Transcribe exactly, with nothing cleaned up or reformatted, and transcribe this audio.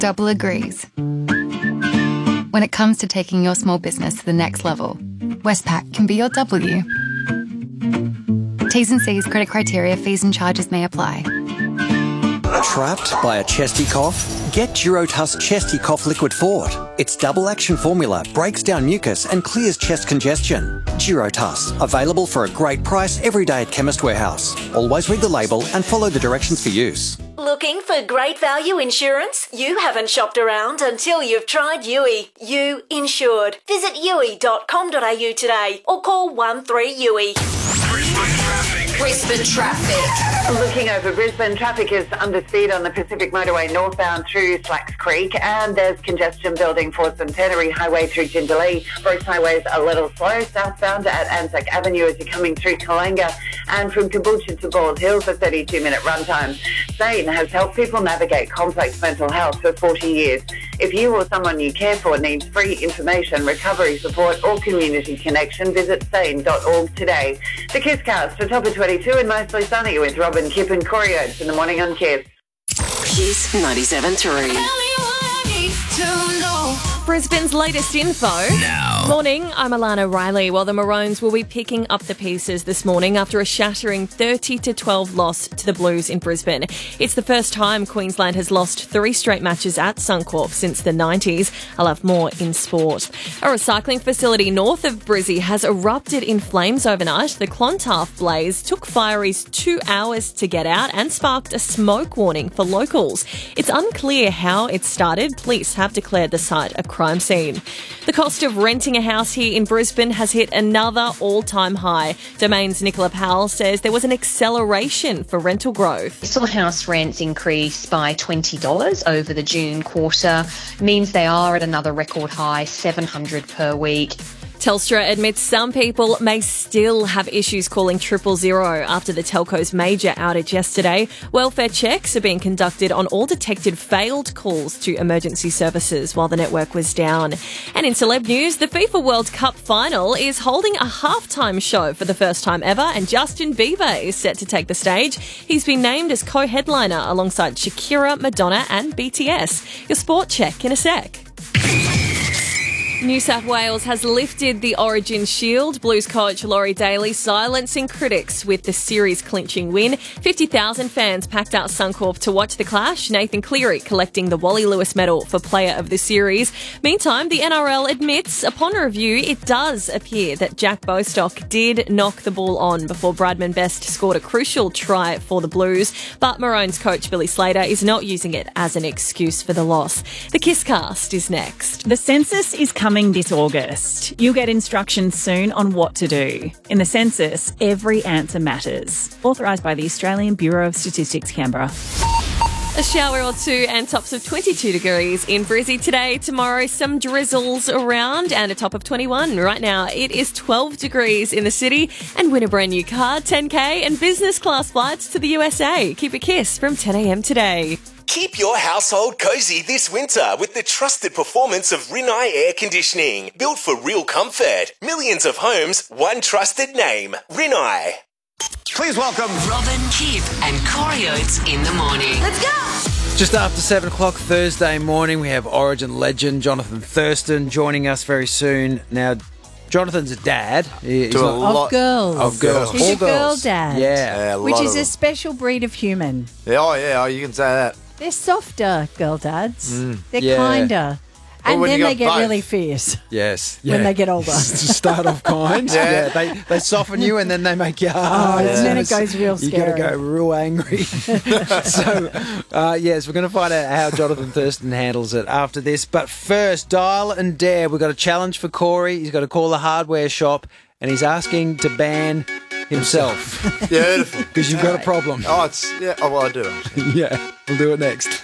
Double agrees. When it comes to taking your small business to the next level, Westpac can be your W. T's and C's, credit criteria, fees and charges may apply. Trapped by a chesty cough? Get Durotuss Chesty Cough Liquid Fort. Its double action formula breaks down mucus and clears chest congestion. Durotuss, available for a great price every day at Chemist Warehouse. Always read the label and follow the directions for use. Looking for great value insurance? You haven't shopped around until you've tried U I. You insured. Visit U I dot com dot A U today or call one three U I. Brisbane traffic. Brisbane traffic. Looking over Brisbane, traffic is under speed on the Pacific Motorway northbound through Slacks Creek, and there's congestion building for Centenary Highway through Jindalee. Bruce Highway's a little slow southbound at Anzac Avenue as you're coming through Kalanga, and from Caboolture to Bald Hills, a thirty-two minute runtime. Sane has helped people navigate complex mental health for forty years. If you or someone you care for needs free information, recovery support or community connection, visit sane dot org today. The Kiss Cast for Top of twenty-two and mostly sunny with Robin, Kip and Corey Oates in the morning on Kiss. Kiss ninety-seven point three. Brisbane's latest info. Now. Morning, I'm Alana Riley. Well, the Maroons will be picking up the pieces this morning after a shattering thirty to twelve loss to the Blues in Brisbane. It's the first time Queensland has lost three straight matches at Suncorp since the nineties. I'll have more in sport. A recycling facility north of Brizzy has erupted in flames overnight. The Clontarf blaze took fireys two hours to get out and sparked a smoke warning for locals. It's unclear how it started. Police have declared the site a crime scene. The cost of renting a house here in Brisbane has hit another all-time high. Domain's Nicola Powell says there was an acceleration for rental growth. We saw house rents increase by twenty dollars over the June quarter, means they are at another record high, seven hundred dollars per week. Telstra admits some people may still have issues calling triple zero after the telco's major outage yesterday. Welfare checks are being conducted on all detected failed calls to emergency services while the network was down. And in celeb news, the FIFA World Cup final is holding a halftime show for the first time ever, and Justin Bieber is set to take the stage. He's been named as co-headliner alongside Shakira, Madonna and B T S. Your sport check in a sec. New South Wales has lifted the Origin Shield. Blues coach Laurie Daly silencing critics with the series-clinching win. fifty thousand fans packed out Suncorp to watch the clash. Nathan Cleary collecting the Wally Lewis medal for Player of the Series. Meantime, the N R L admits, upon review, it does appear that Jack Bostock did knock the ball on before Bradman Best scored a crucial try for the Blues. But Maroons coach Billy Slater is not using it as an excuse for the loss. The Kiss Cast is next. The census is coming this August. You'll get instructions soon on what to do. In the census, every answer matters. Authorised by the Australian Bureau of Statistics, Canberra. A shower or two and tops of twenty-two degrees in Brizzy today. Tomorrow, some drizzles around and a top of twenty-one. Right now, it is twelve degrees in the city. And win a brand new car, ten K and business class flights to the U S A. Keep a kiss from ten a.m. today. Keep your household cozy this winter with the trusted performance of Rinnai Air Conditioning. Built for real comfort. Millions of homes, one trusted name. Rinnai. Please welcome Robin, Kip and Corey Oates in the morning. Let's go! Just after seven o'clock Thursday morning, we have Origin legend Jonathan Thurston joining us very soon. Now, Jonathan's a dad. He's to a not, lot Of girls. of girls. He's All a girl girls. dad. Yeah. Yeah, a Which lot is of a them. special breed of human. Yeah, oh yeah, oh, you can say that. They're softer girl dads. They're Yeah. kinder. Well, And when then you they got get both. really fierce Yes. when yeah. they get older. to start off kind. Yeah. yeah. They they soften you and then they make you hard. Oh, and then it goes real You got to scary. go real angry. so, uh, yes, we're going to find out how Jonathan Thurston handles it after this. But first, dial and dare. We've got a challenge for Corey. He's got to call the hardware shop and he's asking to ban himself Beautiful. because you've got a problem. Oh, it's yeah. Oh, well, I do. Actually. Yeah, we'll do it next.